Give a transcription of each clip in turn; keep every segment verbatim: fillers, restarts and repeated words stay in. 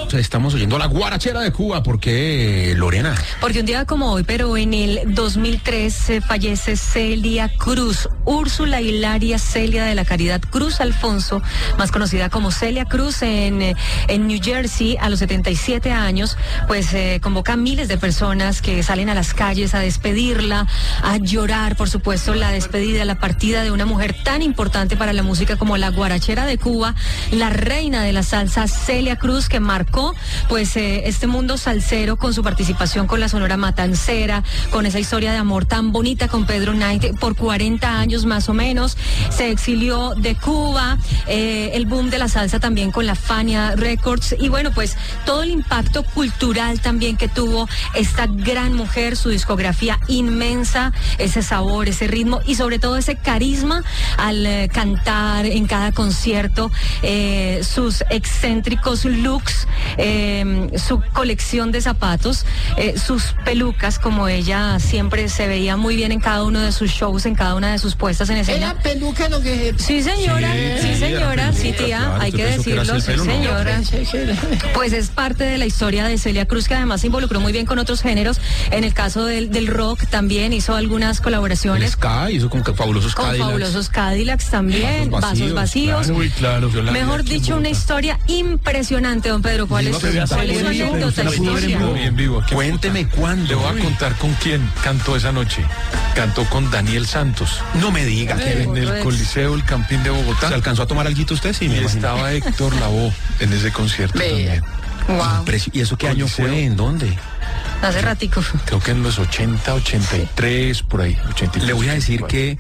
Estamos oyendo la guarachera de Cuba. ¿Por qué, Lorena? Porque un día como hoy, pero en el dos mil tres, eh, fallece Celia Cruz, Úrsula Hilaria Celia de la Caridad Cruz Alfonso, más conocida como Celia Cruz, en, eh, en New Jersey, a los setenta y siete años, pues eh, convoca a miles de personas que salen a las calles a despedirla, a llorar, por supuesto, la despedida, la partida de una mujer tan importante para la música como la guarachera de Cuba, la reina de la salsa Celia Cruz, que marcó pues eh, este mundo salsero con su participación con la Sonora Matancera, con esa historia de amor tan bonita con Pedro Knight por cuarenta años más o menos. Se exilió de Cuba, eh, el boom de la salsa también con la Fania Records, y bueno, pues todo el impacto cultural también que tuvo esta gran mujer, su discografía inmensa, ese sabor, ese ritmo y sobre todo ese carisma al eh, cantar en cada concierto, eh, sus excéntricos looks, eh, su colección de zapatos, eh, sus pelucas, como ella siempre se veía muy bien en cada uno de sus shows, en cada una de sus puestas en escena. ¿Era peluca lo que...? Sí, señora, sí, sí señora, sí, tía, claro, hay que decirlo, que sí, pelo, señora. ¿No? Pues es parte de la historia de Celia Cruz, que además se involucró muy bien con otros géneros. En el caso del, del rock también hizo algunas colaboraciones. El ska, hizo con fabulosos con Cadillacs. fabulosos Cadillacs también, vasos vacíos. Vasos vacíos. Claro. Uy, claro. Mejor dicho, una historia impresionante, don Pedro. ¿Cuál es, ¿cuál es su anécdota? En vivo. Cuénteme cuándo. Le voy a contar con quién cantó esa noche. Cantó con Daniel Santos. No me diga. Que en el Coliseo El Campín de Bogotá. ¿Se alcanzó a tomar alguito usted? Sí, y me estaba Héctor Lavoe en ese concierto también. Wow. ¿Y eso qué año fue? ¿En dónde? Hace ratico. Creo que en los ochenta, ochenta y tres, por ahí. ochenta y tres, Le voy a decir que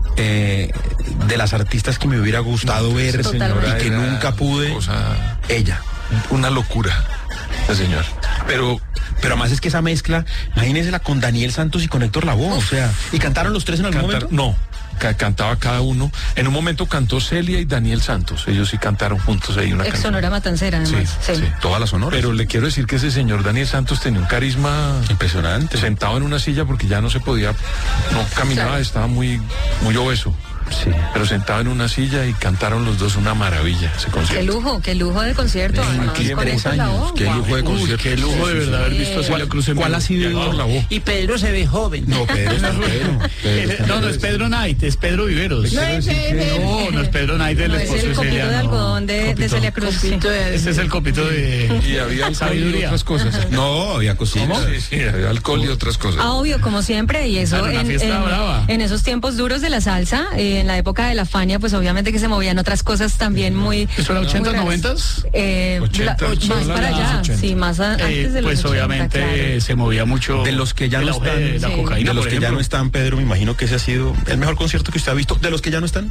eh, de las artistas que me hubiera gustado no, ver, señora, y que nunca pude, cosa, ella. Una locura, la señora. Pero... Pero además es que esa mezcla, imagínensela con Daniel Santos y con Héctor Lavoe, o sea, ¿y cantaron los tres en algún Cantar, momento? No, ca cantaba cada uno. En un momento cantó Celia y Daniel Santos, ellos sí cantaron juntos ahí una Ex canción. Sonora Matancera, además. Sí, sí. sí. Toda la Sonora. Pero le quiero decir que ese señor Daniel Santos tenía un carisma impresionante. Sentado en una silla porque ya no se podía, no caminaba, claro. Estaba muy, muy obeso. Sí. Pero sentado en una silla y cantaron los dos una maravilla ese concierto. Qué lujo, qué lujo de concierto. veintitrés años, qué lujo de concierto. Uy, qué lujo de verdad haber visto a Celia Cruz en ¿Cuál ha sido? Y Pedro se ve joven. No, Pedro está Pedro. Pedro. No, no es Pedro Knight, es Pedro Viveros. No, es Pedro. No, no es Pedro Knight, el no, esposo es el de Celia. copito de algodón de, de Celia Cruz. Sí. Este es el copito de... Y había alcohol y otras cosas. No, había cositas. Sí, sí, había alcohol y otras cosas. Ah, obvio, como siempre, y eso en, en, en esos tiempos duros de la salsa, eh, en la época de la Fania, pues obviamente que se movían otras cosas también muy... ¿Eso era ochenta, noventas? Eh, ochenta, la, ochenta, más para allá, ochenta. Sí, más a, antes eh, de los Pues ochenta, obviamente claro. se movía mucho... De los que ya no están, de, la sí. cocaína, de los por que ejemplo. ya no están, Pedro, me imagino que ese ha sido el mejor concierto que usted ha visto. ¿De los que ya no están?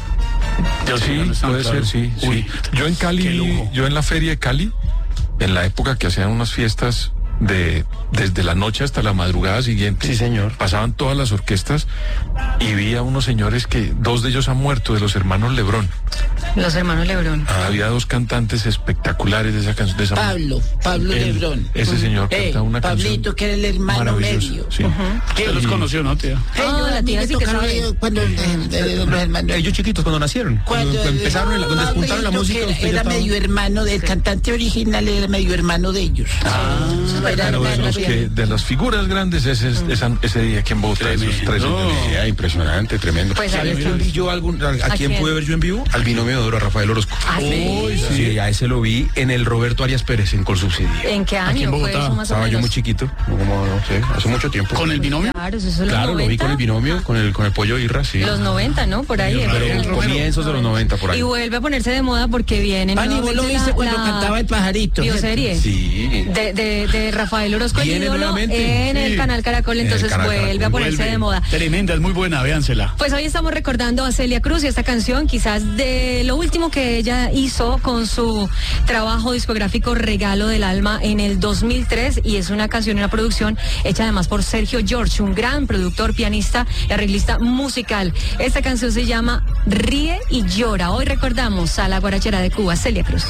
Yo sí, no están, puede claro. ser, sí, Uy, sí. Yo en Cali, yo en la feria de Cali, en la época que hacían unas fiestas de desde la noche hasta la madrugada siguiente. Sí, señor. Pasaban todas las orquestas y vi a unos señores que dos de ellos han muerto, de los hermanos Lebrón. Los hermanos Lebrón. Ah, había dos cantantes espectaculares de esa canción. De esa Pablo, Pablo él, Lebrón. Ese señor eh, canta una Pablito, canción. Pablito, que era el hermano medio. Sí. Uh-huh. Usted los conoció, ¿no, tía? Ah, la tía sí que sabe. Cuando eh, eh, los hermanos... Ellos chiquitos cuando nacieron. Cuando, cuando empezaron, no, cuando despuntaron la música. Era, usted era ya medio estaba... hermano del cantante original, era medio hermano de ellos. Ah, era pero de, hermano los que, de las figuras grandes ese, mm. esa, ese día aquí en Bogotá, esos tres. No. Yeah, impresionante, tremendo. Pues ¿Sabe quién vi yo algún, a, a, ¿A quién, quién pude ver yo en vivo? Al binomio de oro, a Rafael Orozco. ¿Ah, sí? Uy, sí. Sí, a ese lo vi en el Roberto Arias Pérez, en Colsubsidio. ¿En qué año en fue Bogotá. eso más Estaba o menos? yo muy chiquito, como, no sé, hace mucho tiempo. ¿Con el binomio? Claro, eso es los Claro, noventa. lo vi con el binomio, con el, con el pollo Irra, sí. Los noventa, ¿no? Por ahí. Pero comienzos de los noventa, por ahí. Y vuelve a ponerse de moda porque viene Pani, ¿vos lo viste la, cuando la cantaba El Pajarito? bioserie Sí. de, de, de Rafael Orozco, el Viene ídolo, nuevamente. en Sí. el canal Caracol, entonces canal vuelve Caracol, a ponerse Vuelve. de moda. Tremenda, es muy buena, véansela. Pues hoy estamos recordando a Celia Cruz y esta canción quizás de lo último que ella hizo con su trabajo discográfico Regalo del Alma en el dos mil tres, y es una canción y una producción hecha además por Sergio George, un gran productor, pianista y arreglista musical. Esta canción se llama Ríe y Llora. Hoy recordamos a la guarachera de Cuba, Celia Cruz.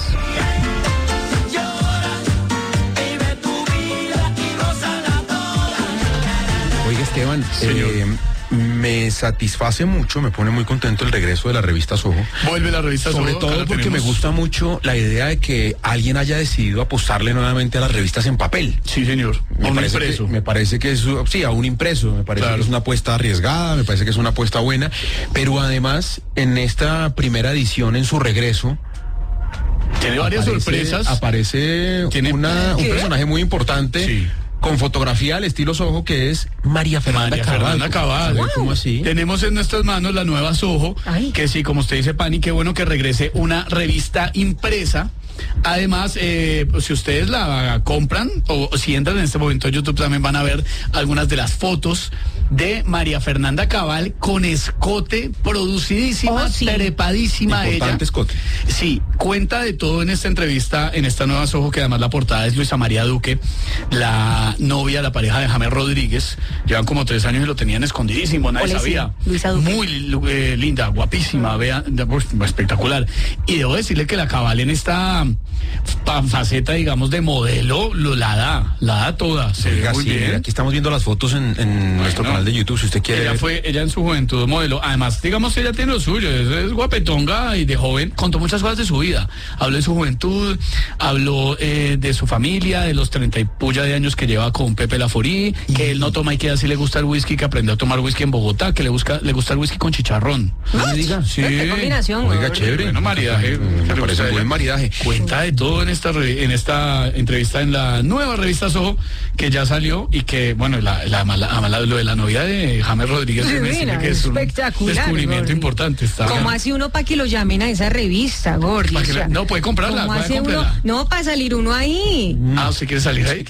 Oiga, Esteban, eh, me satisface mucho, me pone muy contento el regreso de la revista Soho. Vuelve la revista Soho. Sobre todo porque me gusta mucho la idea de que alguien haya decidido apostarle nuevamente a las revistas en papel. Sí, señor. Me A un parece impreso. Que, me parece que es, sí, a un impreso, me parece Claro. que es una apuesta arriesgada, me parece que es una apuesta buena, pero además en esta primera edición, en su regreso, Tiene varias aparece, sorpresas. Aparece Tiene- una, un ¿Qué? personaje muy importante. Sí. Con fotografía al estilo Soho, que es María Fernanda María Cabal. Fernanda Cabal. Wow. ¿Cómo así? Tenemos en nuestras manos la nueva Soho, Ay. que sí, como usted dice, Pani, qué bueno que regrese una revista impresa. Además, eh, pues, si ustedes la compran o, o si entran en este momento a YouTube, también van a ver algunas de las fotos de María Fernanda Cabal con escote, producidísima, Oh, sí. trepadísima ella. Importante escote. Sí, cuenta de todo en esta entrevista, en esta nueva Soho, que además la portada es Luisa María Duque, la novia, la pareja de James Rodríguez. Llevan como tres años y lo tenían escondidísimo, nadie Ole, sí, sabía. Luisa Duque. Muy eh, linda, guapísima, vea, pues, espectacular. Y debo decirle que la Cabal en esta pa- faceta, digamos, de modelo, lo la da, la da toda. Se Oiga, ve muy sí, bien. aquí estamos viendo las fotos en, en nuestro canal de YouTube, si usted quiere Ella ver. fue, ella en su juventud modelo. Además, digamos, ella tiene lo suyo, es, es guapetonga y de joven contó muchas cosas de su vida. Habló de su juventud, habló eh, de su familia, de los treinta y puya de años que lleva con Pepe Laforí, que él no toma y que así le gusta el whisky, que aprendió a tomar whisky en Bogotá, que le busca, le gusta el whisky con chicharrón. No me diga. Sí. Qué combinación. Oiga, ¿no? chévere. Bueno, maridaje. Me parece un buen maridaje. Cuenta de todo en esta re- en esta entrevista en la nueva revista Soho que ya salió y que, bueno, la, la, la- la- lo de la novia de James Rodríguez Divina, me decirle que es un espectacular, descubrimiento Gordy. importante. Está ¿Cómo hace uno para que lo llamen a esa revista, Gordy? Pa' que la- no, puede comprarla, ¿Cómo puede hace uno? comprarla. No, para salir uno ahí. Ah, ¿usted quiere salir ahí?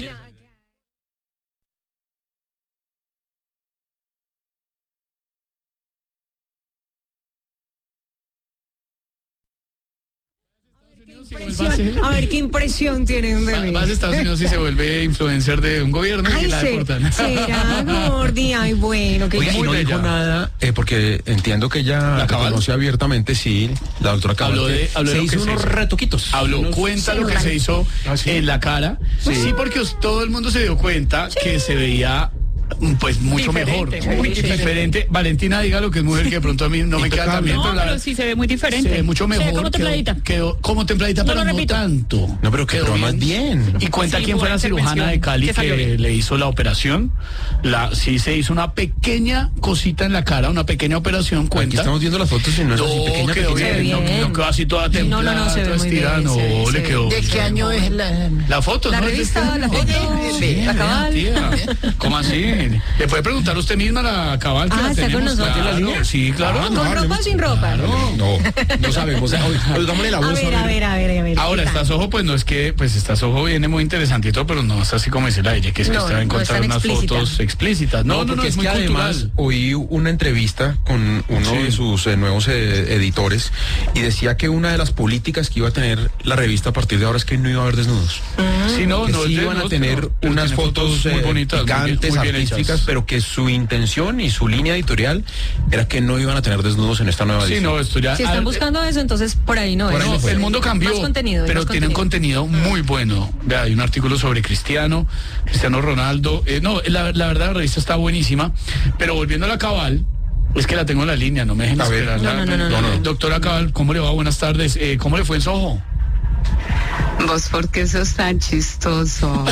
A ver qué impresión tienen de Va- mí. Vas a Estados Unidos y se vuelve influencer de un gobierno y Ay, la se- deportan. será Gordy, ay, bueno, que Oiga, y muy no bella. dijo nada, eh, porque entiendo que ella ¿La te Cabal? conoce abiertamente, sí, la doctora Cabal. Habló de- que habló de se lo que hizo se unos hizo. retoquitos. Habló, Unos- cuenta Sí, lo que claro. se hizo Ah, sí. en la cara. Sí, porque os- todo el mundo se dio cuenta que se veía pues mucho mejor, Diferente, muy muy diferente. diferente. Valentina, diga lo que es mujer, que de pronto a mí no me queda tan bien, No, pero la pero verdad sí se ve muy diferente. se ve mucho mejor. Se ve como quedó- templadita. Quedó, como templadita, No pero lo no repito. tanto. No, pero que Quedó pero más bien. Y cuenta Sí, quién fue buena la cirujana intervención, de Cali que salió que bien. le hizo la operación. La, sí se hizo una pequeña cosita en la cara, una pequeña operación, Aquí cuenta. estamos viendo las fotos y no es así No, pequeña, quedó pequeña. bien, no, bien. no quedó así toda No, templada, no, no, se ve toda muy bien, estirada, no, se ve, se le ve. quedó. ¿De qué año es la...? La foto, La ¿no? revista, la foto. Sí, La Cabal. Tía, ¿cómo así? ¿Le puede preguntar usted misma a la Cabal? que Ah, la está con tenemos? nosotros. Claro, ¿La línea? sí, claro. Ah, ¿Con no, ropa hablemos- o sin ropa? No, no sabemos. Oigámosle la A voz. ver, a ver, a ver, a ver. Ahora, ¿qué esta tal? Soho, pues no es que, pues esta Soho viene muy interesantito, pero no es así como dice la ella, que es que No, usted va a no es encontrar tan unas explícita. fotos explícitas. No, no, no, porque es, es muy que además cultural. oí una entrevista con uno Sí. de sus eh, nuevos eh, editores y decía que una de las políticas que iba a tener la revista a partir de ahora es que no iba a haber desnudos. Sí, no, que no, sí es de- iban a no, tener pero- pero unas tiene fotos, muy eh, bonitas, muy bien- picantes, muy bien hechas. artísticas, pero que su intención y su línea editorial era que no iban a tener desnudos en esta nueva Sí, edición. no, esto ya. Si están ah, buscando eso, entonces por ahí no Por es. ahí no No, fue. el mundo cambió, Más contenido, pero más tienen contenido muy bueno. Vea, hay un artículo sobre Cristiano, Cristiano Ronaldo. Eh, no, la, la verdad la revista está buenísima, pero volviendo a la Cabal, es que la tengo en la línea, no me dejen A ver. esperar. No, no, no, no, no. Doctora Cabal, ¿cómo le va? Buenas tardes. Eh, ¿Cómo le fue en Soho? Vos, ¿por qué sos tan chistoso?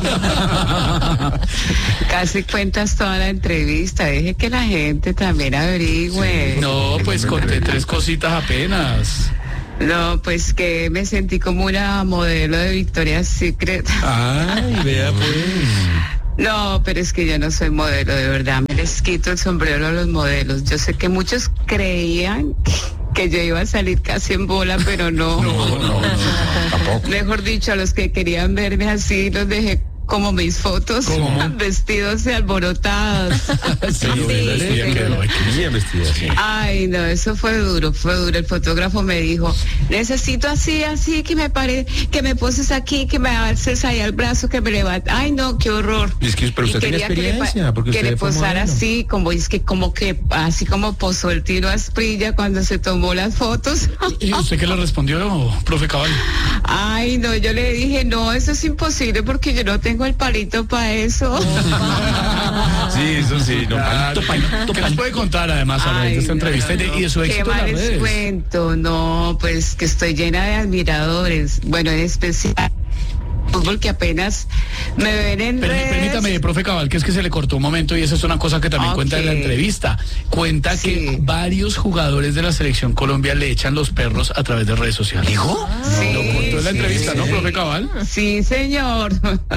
Casi cuentas toda la entrevista. Deje que la gente también averigüe. No, pues conté tres cositas apenas. No, pues que me sentí como una modelo de Victoria's Secret. Ay, vea pues. No, pero es que yo no soy modelo, de verdad. Me les quito el sombrero a los modelos. Yo sé que muchos creían que yo iba a salir casi en bola, pero no. No, no, no, no, tampoco. Mejor dicho, a los que querían verme así, los dejé como mis fotos, ¿Cómo? vestidos y alborotados. Sí, Sí, vestida sí. quedó, ay, qué Bien vestida, sí. Ay, no, eso fue duro, fue duro. El fotógrafo me dijo, necesito así, así, que me pare, que me poses aquí, que me alces ahí al brazo, que me levante. Ay, no, qué horror. Y es que- pero Y usted tenía quería que le pa- experiencia, porque que usted le fue posara modelo. así, como es que, como que, así como posó el tiro Asprilla cuando se tomó las fotos. ¿Y usted qué le respondió, profe Cabal? Ay, no, yo le dije, no, eso es imposible porque yo no tengo tengo el palito para eso. Sí, eso sí. No, Claro. ¿Qué nos puede contar además a Ay, de esta no, entrevista y de- no, y de su ¿qué éxito en más las les redes? cuento? No, pues que estoy llena de admiradores. Bueno, en especial fútbol, que apenas me ven en Permí- redes. Permítame, profe Cabal, que es que se le cortó un momento y esa es una cosa que también Ok. cuenta en la entrevista. Cuenta Sí. que varios jugadores de la selección Colombia le echan los perros a través de redes sociales. ¿Dijo? Sí, Lo contó en la sí, entrevista, ¿no, sí. profe Cabal? Sí, señor.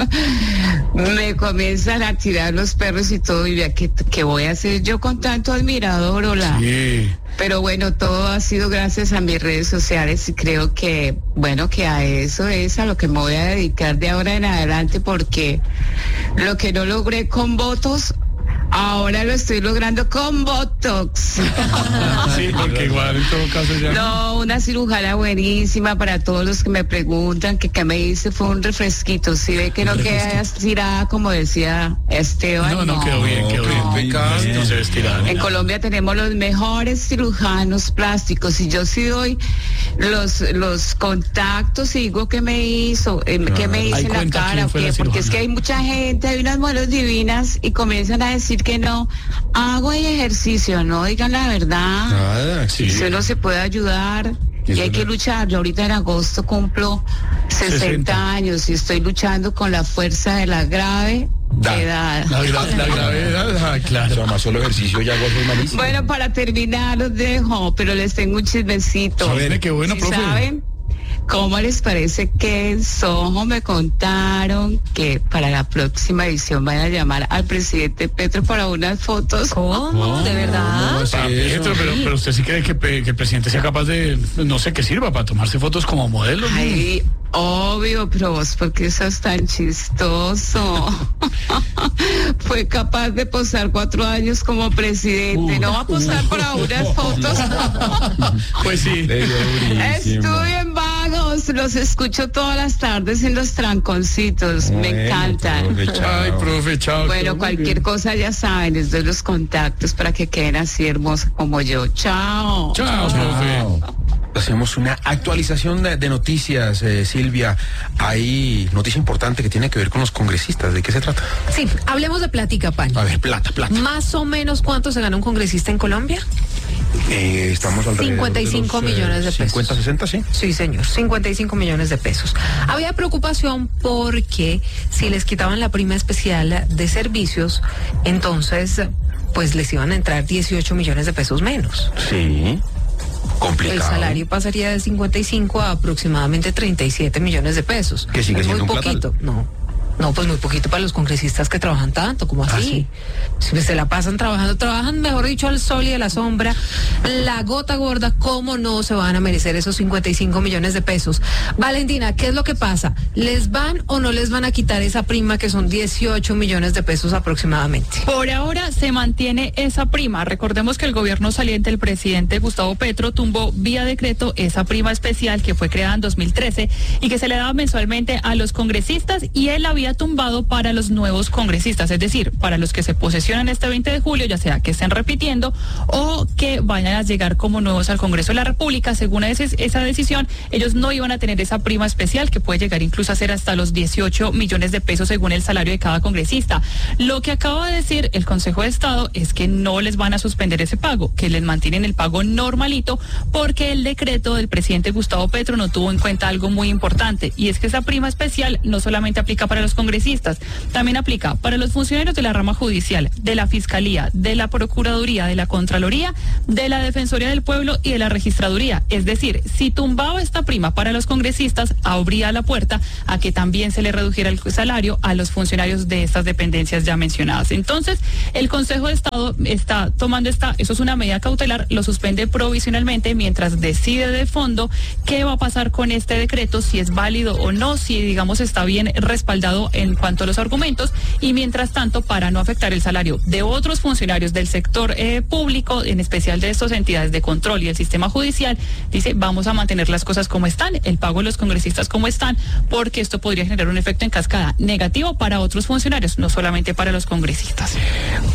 Me comienzan a tirar los perros y todo, y vea, ¿qué, qué voy a hacer yo con tanto admirador? Hola. Sí. Pero bueno, todo ha sido gracias a mis redes sociales y creo que, bueno, que a eso es a lo que me voy a dedicar de ahora en adelante, porque lo que no logré con votos, ahora lo estoy logrando con Botox. Sí, porque igual en todo caso ya. No, una cirujana buenísima para todos los que me preguntan que qué me hice, fue un refresquito. Si ve que no queda estirada como decía Esteban. No, no, quedó bien, quedó No, bien. pecado. No se ve estirada. En Colombia tenemos los mejores cirujanos plásticos y yo sí doy los los contactos y digo qué me hizo, eh, qué me hice Ahí en la cuenta cara, quién o fue qué, la porque es cirujana. que hay mucha gente, hay unas modelos divinas y comienzan a decir que no hago el ejercicio, no digan la verdad. Nada, sí. Si uno se puede ayudar y hay que luchar. Yo ahorita en agosto cumplo sesenta, sesenta años y estoy luchando con la fuerza de la grave Da. edad. La, gra- la gravedad, ah, O claro. sea, más solo ejercicio ya hago soy malísimo. Bueno, para terminar los dejo, pero les tengo un chismecito. A ver, qué bueno, ¿Sí profe. saben? ¿Cómo les parece que en Soho me contaron que para la próxima edición van a llamar al presidente Petro para unas fotos? ¿Cómo? ¿De verdad? ¿Cómo Pa- así eso? Petro, pero, pero usted sí cree que, pe- que el presidente sea capaz de, no sé, que sirva para tomarse fotos como modelo. Ay, obvio, pero vos, ¿por qué sos tan chistoso? Fue capaz de posar cuatro años como presidente. Uh, no va a posar para unas fotos. Pues sí. Le dio durísimo. Estudien vagos, los escucho todas las tardes en los tranconcitos, me Bueno, encantan. profe, chao. Ay, profe, chao. Bueno, quedó muy cualquier bien. cosa ya saben, les doy los contactos para que queden así hermosos como yo. Chao. Chao, profe. Hacemos una actualización de, de noticias, eh, Silvia. Hay noticia importante que tiene que ver con los congresistas. ¿De qué se trata? Sí, hablemos de plática, pan. A ver, plata, plata. Más o menos, ¿cuánto se gana un congresista en Colombia? Eh, estamos alrededor cincuenta y cinco de los, millones de pesos. cincuenta, sesenta, sí. Sí, señor, cincuenta y cinco millones de pesos. Había preocupación porque si les quitaban la prima especial de servicios, entonces pues les iban a entrar dieciocho millones de pesos menos. Sí. Complicado. El salario pasaría de cincuenta y cinco a aproximadamente treinta y siete millones de pesos. Que sigue Es siendo muy un platal. poquito, no. No, pues muy poquito para los congresistas que trabajan tanto, como así. ¿Ah, sí? Si se la pasan trabajando, trabajan, mejor dicho, al sol y a la sombra. La gota gorda, ¿cómo no se van a merecer esos cincuenta y cinco millones de pesos? Valentina, ¿qué es lo que pasa? ¿Les van o no les van a quitar esa prima que son dieciocho millones de pesos aproximadamente? Por ahora se mantiene esa prima. Recordemos que el gobierno saliente, el presidente Gustavo Petro, tumbó vía decreto esa prima especial que fue creada en dos mil trece y que se le daba mensualmente a los congresistas, y él había tumbado para los nuevos congresistas, es decir, para los que se posesionan este veinte de julio, ya sea que estén repitiendo o que vayan a llegar como nuevos al Congreso de la República. Según ese, esa decisión, ellos no iban a tener esa prima especial que puede llegar incluso a ser hasta los dieciocho millones de pesos según el salario de cada congresista. Lo que acaba de decir el Consejo de Estado es que no les van a suspender ese pago, que les mantienen el pago normalito, porque el decreto del presidente Gustavo Petro no tuvo en cuenta algo muy importante, y es que esa prima especial no solamente aplica para los congresistas, también aplica para los funcionarios de la rama judicial, de la Fiscalía, de la Procuraduría, de la Contraloría, de la Defensoría del Pueblo y de la Registraduría. Es decir, si tumbaba esta prima para los congresistas, abría la puerta a que también se le redujera el salario a los funcionarios de estas dependencias ya mencionadas. Entonces, el Consejo de Estado está tomando esta, eso es una medida cautelar, lo suspende provisionalmente mientras decide de fondo qué va a pasar con este decreto, si es válido o no, si digamos está bien respaldado en cuanto a los argumentos, y mientras tanto, para no afectar el salario de otros funcionarios del sector eh, público, en especial de estas entidades de control y el sistema judicial, dice, vamos a mantener las cosas como están, el pago de los congresistas como están, porque esto podría generar un efecto en cascada negativo para otros funcionarios, no solamente para los congresistas.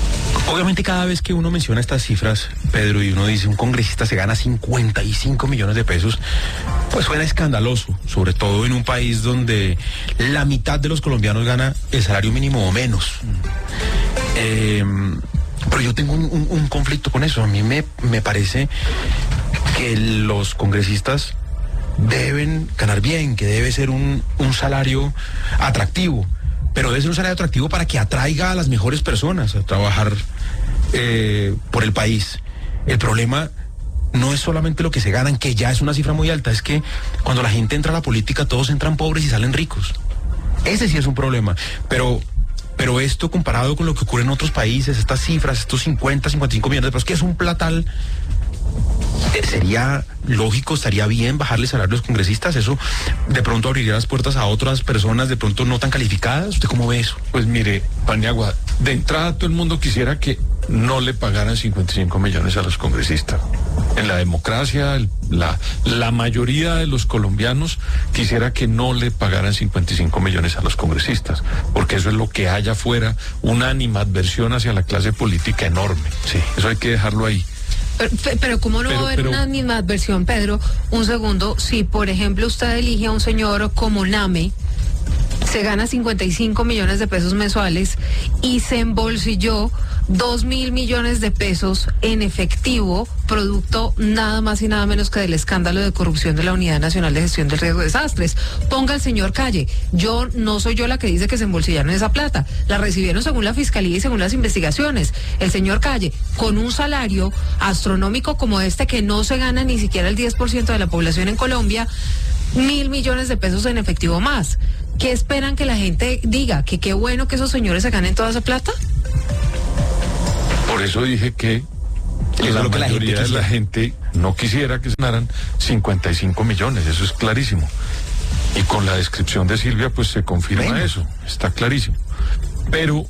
Obviamente cada vez que uno menciona estas cifras, Pedro, y uno dice un congresista se gana cincuenta y cinco millones de pesos, pues suena escandaloso, sobre todo en un país donde la mitad de los colombianos gana el salario mínimo o menos. Eh, pero yo tengo un, un, un conflicto con eso. A mí me, me parece que los congresistas deben ganar bien, que debe ser un, un salario atractivo, pero debe ser un salario atractivo para que atraiga a las mejores personas a trabajar eh, por el país. El problema no es solamente lo que se ganan, que ya es una cifra muy alta, es que cuando la gente entra a la política todos entran pobres y salen ricos. Ese sí es un problema, pero... Pero esto comparado con lo que ocurre en otros países, estas cifras, estos cincuenta, cincuenta y cinco millones de pesos, que es un platal, eh, sería lógico, estaría bien bajarle salario a los congresistas. Eso de pronto abriría las puertas a otras personas de pronto no tan calificadas. ¿Usted cómo ve eso? Pues mire, Paniagua, de entrada todo el mundo quisiera que no le pagaran cincuenta y cinco millones a los congresistas. En la democracia, el, la, la mayoría de los colombianos quisiera que no le pagaran cincuenta y cinco millones a los congresistas, porque eso es lo que hay afuera, una animadversión hacia la clase política enorme. Sí, eso hay que dejarlo ahí. Pero, pero ¿cómo no pero, va a haber pero, una animadversión, Pedro? Un segundo, si por ejemplo usted elige a un señor como Name, se gana cincuenta y cinco millones de pesos mensuales y se embolsilló dos mil millones de pesos en efectivo, producto nada más y nada menos que del escándalo de corrupción de la Unidad Nacional de Gestión del Riesgo de Desastres. Ponga el señor Calle, yo no soy yo la que dice que se embolsillaron esa plata, la recibieron según la Fiscalía y según las investigaciones. El señor Calle, con un salario astronómico como este que no se gana ni siquiera el diez por ciento de la población en Colombia, mil millones de pesos en efectivo más. ¿Qué esperan que la gente diga? ¿Que qué bueno que esos señores se ganen toda esa plata? Por eso dije que la lo que mayoría la de la gente no quisiera que se ganaran cincuenta y cinco millones, eso es clarísimo. Y con la descripción de Silvia, pues se confirma bueno. eso, está clarísimo. Pero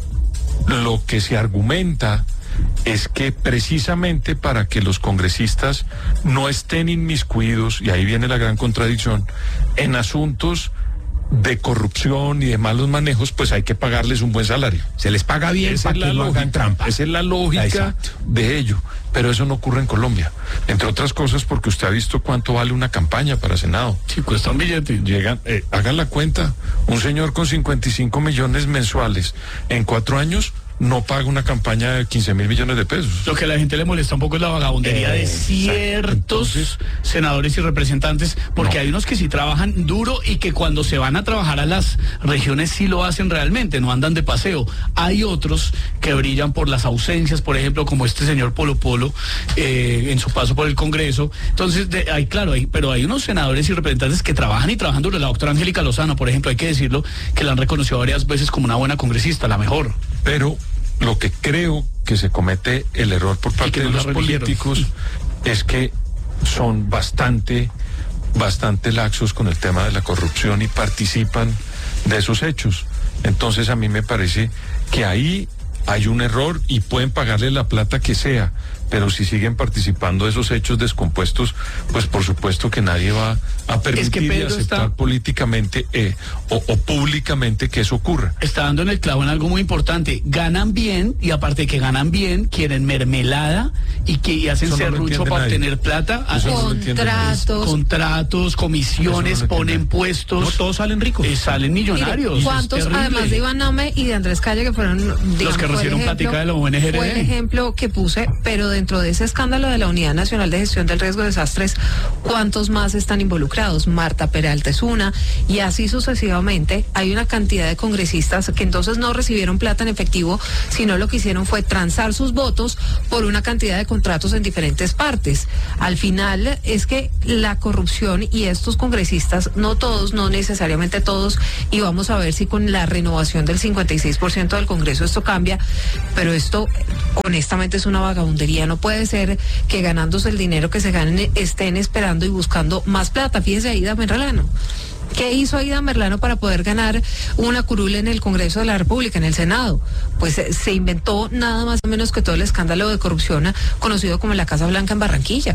lo que se argumenta es que precisamente para que los congresistas no estén inmiscuidos, y ahí viene la gran contradicción, en asuntos de corrupción y de malos manejos, pues hay que pagarles un buen salario. Se les paga bien esa para es la que no lógica, hagan trampa. Esa es la lógica Exacto. de ello. Pero eso no ocurre en Colombia. Entre otras cosas porque usted ha visto cuánto vale una campaña para Senado. Sí, cuesta un billete. Llegan, eh, hagan la cuenta. Un señor con cincuenta y cinco millones mensuales en cuatro años no paga una campaña de quince mil millones de pesos. Lo que a la gente le molesta un poco es la vagabundería eh, de ciertos entonces, senadores y representantes, porque no. hay unos que sí trabajan duro y que cuando se van a trabajar a las regiones sí lo hacen realmente, no andan de paseo. Hay otros que brillan por las ausencias, por ejemplo, como este señor Polo Polo, eh, en su paso por el Congreso. Entonces, de, hay, claro, hay, pero hay unos senadores y representantes que trabajan y trabajan duro. La doctora Angélica Lozano, por ejemplo, hay que decirlo, que la han reconocido varias veces como una buena congresista, la mejor. Pero lo que creo que se comete el error por parte de los políticos es que son bastante, bastante laxos con el tema de la corrupción y participan de esos hechos. Entonces a mí me parece que ahí hay un error y pueden pagarle la plata que sea, pero si siguen participando de esos hechos descompuestos, pues por supuesto que nadie va a permitir es que Pedro aceptar está... políticamente eh, o, o públicamente que eso ocurra. Está dando en el clavo en algo muy importante. Ganan bien y aparte de que ganan bien, quieren mermelada y que y hacen eso serrucho no para nadie. obtener plata. Eso Hacen no contratos. Contratos, comisiones, no ponen puestos. No todos salen ricos. Eh, salen millonarios. Mire, ¿cuántos, además de Iván Name y de Andrés Calle, que fueron, digamos, los que recibieron plática de la O N G R D? Fue el ejemplo que puse, pero dentro de ese escándalo de la Unidad Nacional de Gestión del Riesgo de Desastres, ¿cuántos más están involucrados? Marta Peralta es una, y así sucesivamente. Hay una cantidad de congresistas que entonces no recibieron plata en efectivo, sino lo que hicieron fue transar sus votos por una cantidad de contratos en diferentes partes. Al final es que la corrupción y estos congresistas, no todos, no necesariamente todos, y vamos a ver si con la renovación del cincuenta y seis por ciento del Congreso esto cambia, pero esto honestamente es una vagabundería. No puede ser que ganándose el dinero que se ganen estén esperando y buscando más plata. Fíjese ahí, Aida Merlano. ¿Qué hizo Aida Merlano para poder ganar una curul en el Congreso de la República, en el Senado? Pues eh, se inventó nada más o menos que todo el escándalo de corrupción conocido como la Casa Blanca en Barranquilla.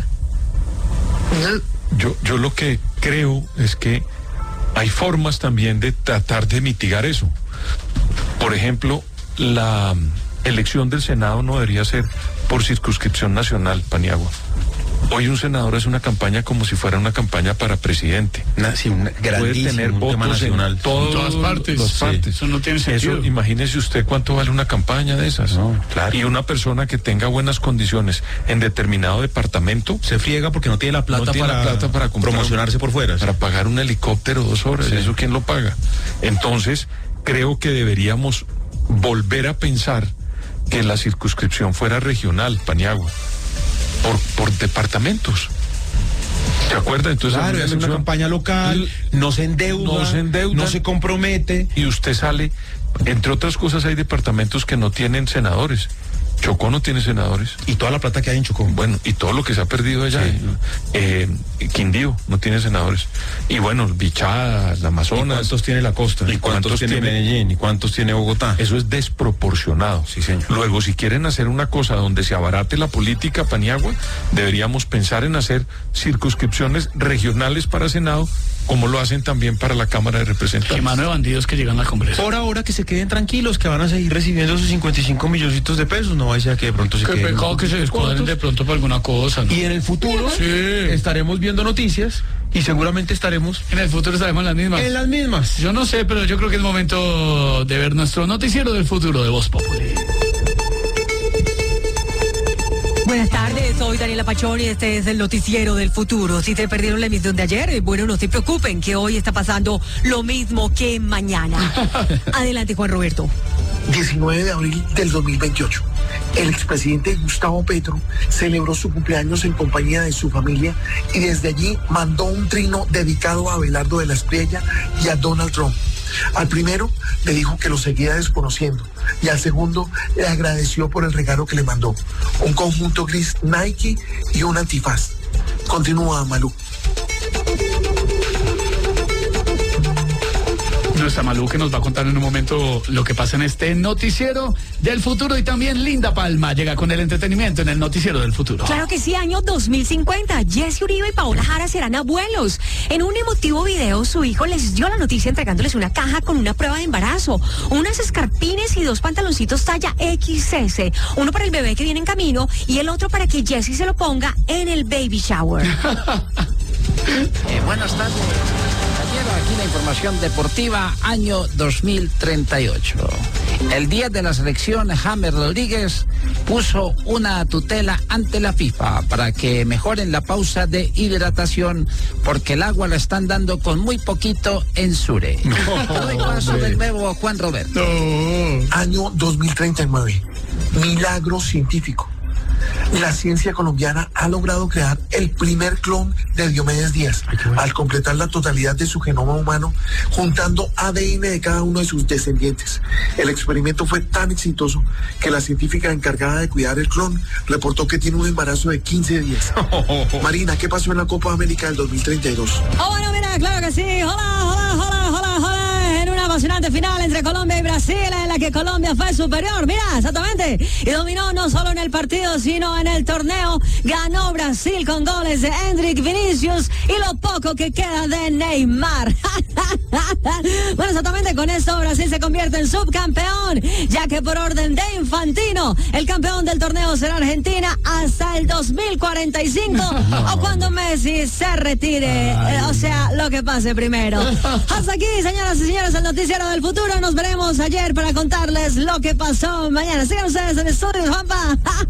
Entonces, yo, yo lo que creo es que hay formas también de tratar de mitigar eso. Por ejemplo, la elección del Senado no debería ser por circunscripción nacional, Paniagua. Hoy un senador hace una campaña como si fuera una campaña para presidente. Una, sí, una Puede tener votos nacional en todos En todas partes. las Sí, partes. eso no tiene sentido. Eso, imagínese usted cuánto vale una campaña de esas. No, claro. Y una persona que tenga buenas condiciones en determinado departamento Se friega porque no tiene la plata, no tiene para, la plata para comprar- promocionarse por fuera. para pagar un helicóptero dos horas. Sí. ¿Eso quién lo paga? Entonces, creo que deberíamos volver a pensar que la circunscripción fuera regional, Paniagua, por, por departamentos. ¿Se acuerda? Entonces, Claro, en una es una elección- campaña local, no se endeuda, No se endeuda. no se compromete. y usted sale, entre otras cosas, hay departamentos que no tienen senadores. Chocó no tiene senadores. Y toda la plata que hay en Chocó. Bueno, y todo lo que se ha perdido allá. Sí. Eh, Quindío no tiene senadores. Y bueno, Bichada, la ¿Y Amazonas. cuántos tiene la costa? ¿Y cuántos tiene tiene- Medellín? ¿Y cuántos tiene Bogotá? Eso es desproporcionado. Sí, señor. Luego, si quieren hacer una cosa donde se abarate la política, Paniagua, deberíamos pensar en hacer circunscripciones regionales para Senado, como lo hacen también para la Cámara de Qué Representantes. mano de bandidos que llegan al Congreso. Por ahora que se queden tranquilos, que van a seguir recibiendo sus cincuenta y cinco milloncitos de pesos. No vaya a que de pronto se Qué queden pecado que se descuadren de pronto para alguna cosa, ¿no? Y en el futuro Sí. estaremos viendo noticias y seguramente estaremos En el futuro estaremos en las mismas. en las mismas. Yo no sé, pero yo creo que es momento de ver nuestro noticiero del futuro de Voz Populi. Buenas tardes, soy Daniela Pachón y este es el noticiero del futuro. Si te perdieron la emisión de ayer, eh, bueno, no se preocupen, que hoy está pasando lo mismo que mañana. Adelante, Juan Roberto. diecinueve de abril del dos mil veintiocho. El expresidente Gustavo Petro celebró su cumpleaños en compañía de su familia y desde allí mandó un trino dedicado a Abelardo de la Espriella y a Donald Trump. Al primero le dijo que lo seguía desconociendo y al segundo le agradeció por el regalo que le mandó, un conjunto gris Nike y un antifaz. Continúa, Malú. Nuestra Malú que nos va a contar en un momento lo que pasa en este noticiero del futuro y también Linda Palma llega con el entretenimiento en el noticiero del futuro. Claro que sí, año dos mil cincuenta. Jesse Uribe y Paola Jara serán abuelos. En un emotivo video, su hijo les dio la noticia entregándoles una caja con una prueba de embarazo, unas escarpines y dos pantaloncitos talla equis ese. Uno para el bebé que viene en camino y el otro para que Jesse se lo ponga en el baby shower. Eh, buenas tardes. Ayer aquí la información deportiva, año dos mil treinta y ocho. El día de la selección, James Rodríguez puso una tutela ante la FIFA para que mejoren la pausa de hidratación porque el agua la están dando con muy poquito en Sure. Doy paso del nuevo Juan Roberto. Año dos mil treinta y nueve. Milagro científico. La ciencia colombiana ha logrado crear el primer clon de Diomedes Díaz, al completar la totalidad de su genoma humano, juntando A D N de cada uno de sus descendientes. El experimento fue tan exitoso que la científica encargada de cuidar el clon reportó que tiene un embarazo de quince días. Marina, ¿qué pasó en la Copa América del dos mil treinta y dos? Oh, bueno, mira, claro que sí. Hola, hola, hola, hola, hola. En una apasionante final entre Colombia y Brasil, en la que Colombia fue superior. Mira, exactamente. Y dominó no solo en el partido, sino en el torneo. Ganó Brasil con goles de Endrick, Vinicius y lo poco que queda de Neymar. Bueno, exactamente con esto Brasil se convierte en subcampeón, ya que por orden de Infantino, el campeón del torneo será Argentina hasta el dos mil cuarenta y cinco o cuando Messi se retire. Eh, o sea, lo que pase primero. Hasta aquí, señoras y señores, el noticiero del futuro. Nos veremos ayer para contarles lo que pasó mañana. Sigan ustedes en el estudio, Juanpa.